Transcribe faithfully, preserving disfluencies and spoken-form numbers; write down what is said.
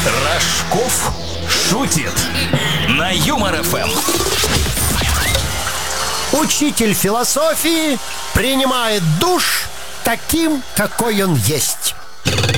Рожков шутит на Юмор эф эм. Учитель философии принимает душ таким, какой он есть.